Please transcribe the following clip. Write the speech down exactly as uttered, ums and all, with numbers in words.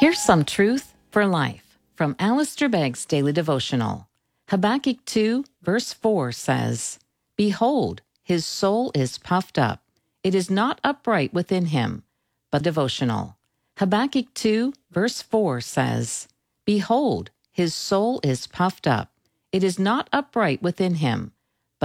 Here's some truth for life from Alistair Begg's Daily Devotional. Habakkuk two, verse four says, "Behold, his soul is puffed up. It is not upright within him." But devotional. Habakkuk two, verse four says, "Behold, his soul is puffed up. It is not upright within him."